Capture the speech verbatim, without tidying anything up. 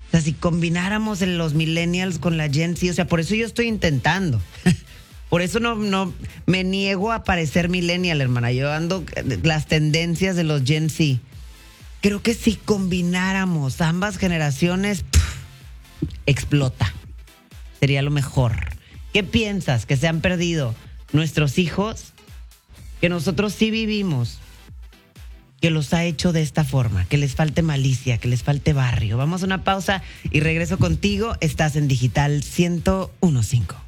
O sea, si combináramos en los millennials con la Gen Z, o sea, por eso yo estoy intentando. Por eso no, no me niego a parecer millennial, hermana. Yo ando las tendencias de los Gen Z. Creo que si combináramos ambas generaciones, pff, explota. Sería lo mejor. ¿Qué piensas? ¿Que se han perdido nuestros hijos? Que nosotros sí vivimos. Que los ha hecho de esta forma. Que les falte malicia, que les falte barrio. Vamos a una pausa y regreso contigo. Estás en Digital ciento uno punto cinco.